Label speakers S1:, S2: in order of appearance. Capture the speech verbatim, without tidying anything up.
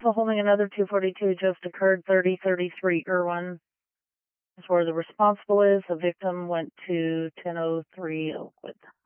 S1: also holding another two forty-two just occurred, thirty thirty-three Irwin. That's where the responsible is. The victim went to ten oh three Oakwood.